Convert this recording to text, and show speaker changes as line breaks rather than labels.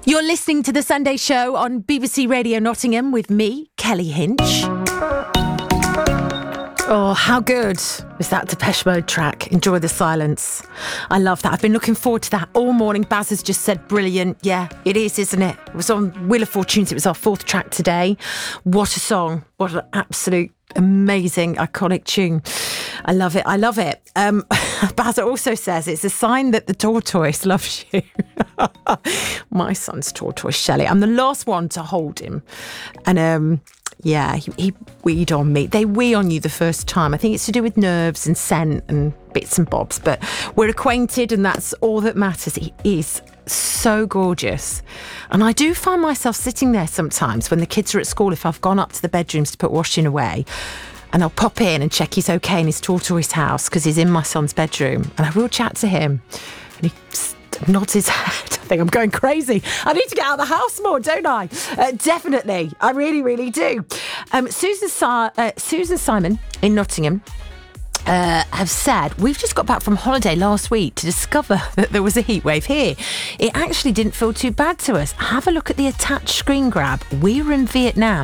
You're listening to The Sunday Show on BBC Radio Nottingham with me, Kelly Hinch. Oh, how good was that Depeche Mode track? Enjoy the Silence. I love that. I've been looking forward to that all morning. Baz has just said brilliant. Yeah, it is, isn't it? It was on Wheel of Fortunes. It was our fourth track today. What a song. What an absolute amazing, iconic tune. I love it. I love it. Baz also says it's a sign that the tortoise loves you. My son's tortoise, Shelley. I'm the last one to hold him. And yeah, he weed on me. They wee on you the first time. I think it's to do with nerves and scent and bits and bobs. But we're acquainted and that's all that matters. He is so gorgeous. And I do find myself sitting there sometimes when the kids are at school, if I've gone up to the bedrooms to put washing away, and I'll pop in and check he's okay in his tortoise house because he's in my son's bedroom. And I will chat to him. And he nods his head. I think I'm going crazy. I need to get out of the house more, don't I? Definitely. I really, really do. Susan Simon in Nottingham have said, we've just got back from holiday last week to discover that there was a heatwave here. It actually didn't feel too bad to us. Have a look at the attached screen grab. We were in Vietnam